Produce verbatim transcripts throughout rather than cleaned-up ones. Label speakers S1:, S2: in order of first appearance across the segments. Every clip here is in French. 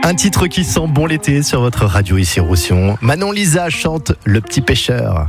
S1: Un titre qui sent bon l'été sur votre radio ici Roussillon. Manon Lisa chante Le Petit Pêcheur.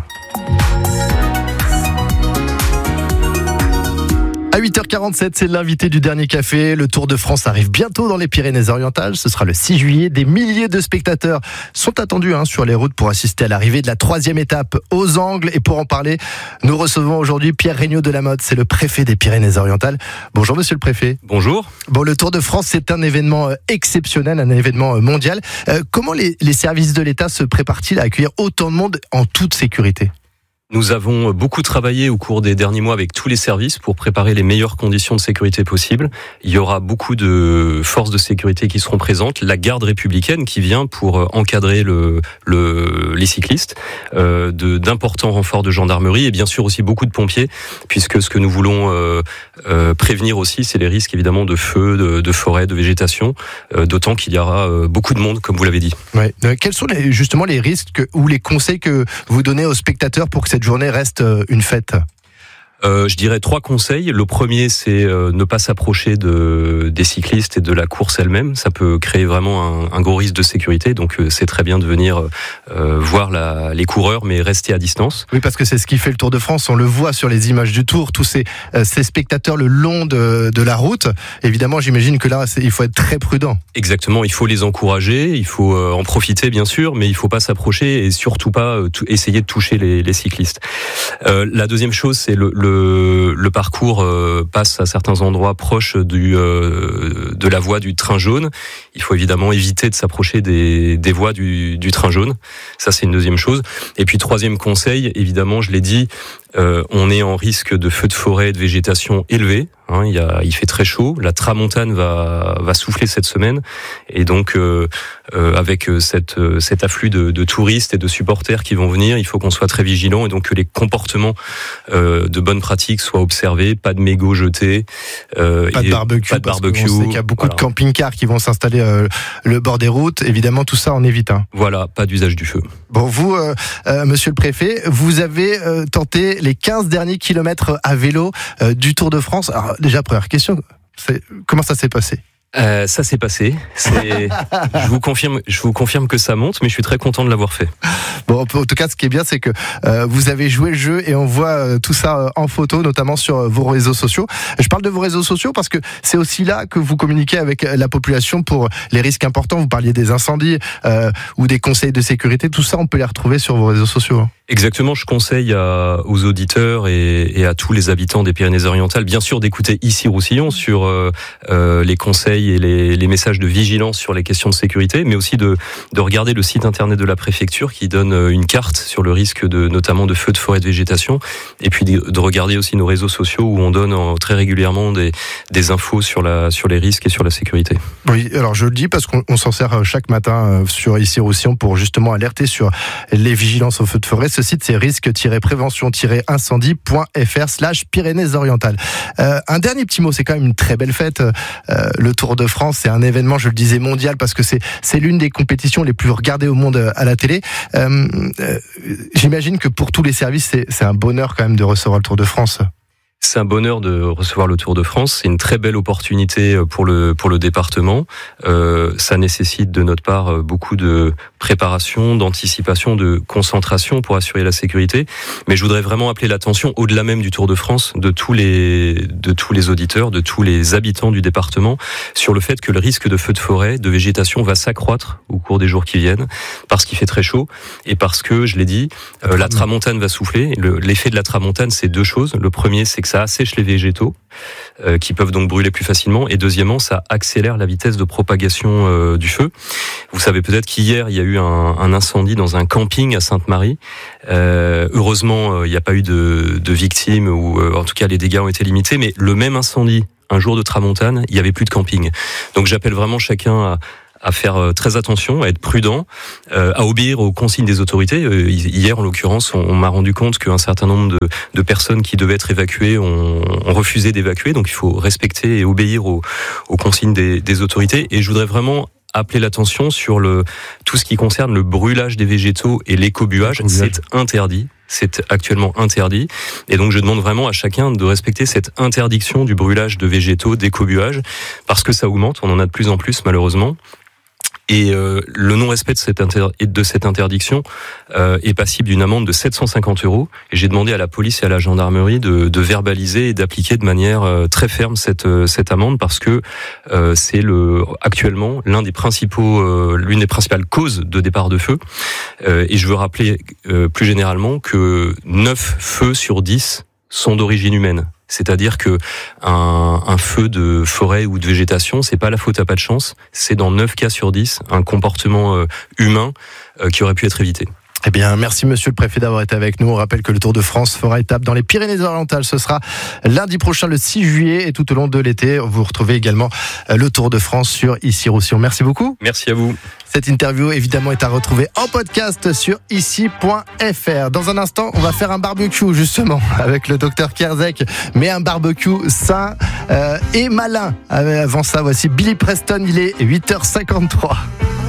S1: À huit heures quarante-sept, c'est l'invité du Dernier Café. Le Tour de France arrive bientôt dans les Pyrénées-Orientales. Ce sera le six juillet. Des milliers de spectateurs sont attendus hein, sur les routes pour assister à l'arrivée de la troisième étape aux Angles. Et pour en parler, nous recevons aujourd'hui Pierre Regnault de la Motte. C'est le préfet des Pyrénées-Orientales. Bonjour monsieur le préfet.
S2: Bonjour.
S1: Bon, le Tour de France, c'est un événement exceptionnel, un événement mondial. Euh, comment les, les services de l'État se préparent-ils à accueillir autant de monde en toute sécurité ?
S2: Nous avons beaucoup travaillé au cours des derniers mois avec tous les services pour préparer les meilleures conditions de sécurité possibles. Il y aura beaucoup de forces de sécurité qui seront présentes, la garde républicaine qui vient pour encadrer le, le, les cyclistes, euh, de, d'importants renforts de gendarmerie et bien sûr aussi beaucoup de pompiers, puisque ce que nous voulons euh, euh, prévenir aussi, c'est les risques évidemment de feu, de, de forêt, de végétation, euh, d'autant qu'il y aura euh, beaucoup de monde, comme vous l'avez dit.
S1: Ouais. Euh, quels sont les, justement les risques que, ou les conseils que vous donnez aux spectateurs pour que cette journée reste une fête ?
S2: Euh, je dirais trois conseils. Le premier, c'est euh, ne pas s'approcher de, des cyclistes et de la course elle-même. Ça peut créer vraiment un, un gros risque de sécurité. Donc, euh, c'est très bien de venir euh, voir la, les coureurs, mais rester à distance.
S1: Oui, parce que c'est ce qui fait le Tour de France. On le voit sur les images du Tour, tous ces, euh, ces spectateurs le long de, de la route. Évidemment, j'imagine que là, c'est, il faut être très prudent.
S2: Exactement. Il faut les encourager. Il faut euh, en profiter, bien sûr, mais il faut pas s'approcher et surtout pas euh, t- essayer de toucher les, les cyclistes. Euh, la deuxième chose, c'est le, le Le, le parcours euh, passe à certains endroits proches du, euh, de la voie du train jaune. Il faut évidemment éviter de s'approcher des, des voies du, du train jaune. Ça, c'est une deuxième chose. Et puis, troisième conseil, évidemment, je l'ai dit, euh, on est en risque de feux de forêt et de végétation élevés. Hein, il, y a, il fait très chaud. La tramontane va, va souffler cette semaine. Et donc, euh, euh, avec cette, cet afflux de, de touristes et de supporters qui vont venir, il faut qu'on soit très vigilant et donc que les comportements euh, de bonnes pratiques soient observés. Pas de mégots jetés.
S1: Euh, pas de barbecue.
S2: Pas de barbecue.
S1: On sait qu'il y a beaucoup voilà. de camping-cars qui vont s'installer euh, le bord des routes. Évidemment, tout ça, on évite. Hein.
S2: Voilà, pas d'usage du feu.
S1: Bon, vous, euh, euh, monsieur le préfet, vous avez euh, tenté les quinze derniers kilomètres à vélo euh, du Tour de France. Alors, déjà, première question, c'est, comment ça s'est passé ?
S2: Euh, ça s'est passé. C'est... je vous confirme, je vous confirme que ça monte, mais je suis très content de l'avoir fait.
S1: Bon, en tout cas, ce qui est bien, c'est que euh, vous avez joué le jeu et on voit euh, tout ça euh, en photo, notamment sur euh, vos réseaux sociaux. Je parle de vos réseaux sociaux parce que c'est aussi là que vous communiquez avec la population pour les risques importants. Vous parliez des incendies euh, ou des conseils de sécurité. Tout ça, on peut les retrouver sur vos réseaux sociaux.
S2: Exactement, je conseille à, aux auditeurs et, et à tous les habitants des Pyrénées-Orientales, bien sûr, d'écouter ici Roussillon sur euh, euh, les conseils et les, les messages de vigilance sur les questions de sécurité, mais aussi de, de regarder le site internet de la préfecture qui donne une carte sur le risque de, notamment de feux de forêt de végétation, et puis de, de regarder aussi nos réseaux sociaux où on donne en, très régulièrement des, des infos sur, la, sur les risques et sur la sécurité.
S1: Oui, alors je le dis parce qu'on on s'en sert chaque matin sur ici Roussillon pour justement alerter sur les vigilances aux feux de forêt. Ce site, c'est risque-prévention-incendie.fr slash Pyrénées-Orientales. Euh, un dernier petit mot, c'est quand même une très belle fête. Euh, le Tour de France, c'est un événement, je le disais, mondial parce que c'est, c'est l'une des compétitions les plus regardées au monde à la télé. Euh, euh, j'imagine que pour tous les services, c'est, c'est un bonheur quand même de recevoir le Tour de France.
S2: C'est un bonheur de recevoir le Tour de France. C'est une très belle opportunité pour le pour le département. Euh, ça nécessite de notre part beaucoup de préparation, d'anticipation, de concentration pour assurer la sécurité. Mais je voudrais vraiment appeler l'attention, au-delà même du Tour de France, de tous les de tous les auditeurs, de tous les habitants du département, sur le fait que le risque de feu de forêt, de végétation, va s'accroître au cours des jours qui viennent, parce qu'il fait très chaud et parce que, je l'ai dit, euh, la tramontane va souffler. Le, l'effet de la tramontane, c'est deux choses. Le premier, c'est que ça assèche les végétaux euh, qui peuvent donc brûler plus facilement, et deuxièmement, ça accélère la vitesse de propagation euh, du feu. Vous savez peut-être qu'hier il y a eu un, un incendie dans un camping à Sainte-Marie. Euh, heureusement, euh, il n'y a pas eu de, de victimes, ou euh, en tout cas les dégâts ont été limités, mais le même incendie un jour de tramontane, il n'y avait plus de camping. Donc j'appelle vraiment chacun à à faire très attention, à être prudent, euh, à obéir aux consignes des autorités. Euh, hier, en l'occurrence, on, on m'a rendu compte qu'un certain nombre de, de personnes qui devaient être évacuées ont, ont refusé d'évacuer. Donc, il faut respecter et obéir aux, aux consignes des, des autorités. Et je voudrais vraiment appeler l'attention sur le tout ce qui concerne le brûlage des végétaux et l'écobuage. C'est interdit. C'est actuellement interdit. Et donc, je demande vraiment à chacun de respecter cette interdiction du brûlage de végétaux, d'écobuage, parce que ça augmente. On en a de plus en plus, malheureusement. Et euh, le non-respect de cette, inter- de cette interdiction euh, est passible d'une amende de sept cent cinquante euros. Et j'ai demandé à la police et à la gendarmerie de, de verbaliser et d'appliquer de manière euh, très ferme cette, euh, cette amende, parce que euh, c'est le, actuellement l'un des principaux, euh, l'une des principales causes de départ de feu. Euh, et je veux rappeler euh, plus généralement que neuf feux sur dix sont d'origine humaine. C'est-à-dire que un, un feu de forêt ou de végétation, c'est pas la faute à pas de chance, c'est dans neuf cas sur dix un comportement euh, humain euh, qui aurait pu être évité.
S1: Eh bien, merci monsieur le préfet d'avoir été avec nous. On rappelle que le Tour de France fera étape dans les Pyrénées-Orientales. Ce sera lundi prochain, le six juillet, et tout au long de l'été. Vous retrouvez également le Tour de France sur Ici-Roussillon. Merci beaucoup.
S2: Merci à vous.
S1: Cette interview, évidemment, est à retrouver en podcast sur ici point f r. Dans un instant, on va faire un barbecue, justement, avec le docteur Kierzek, mais un barbecue sain euh, et malin. Avant ça, voici Billy Preston, il est huit heures cinquante-trois.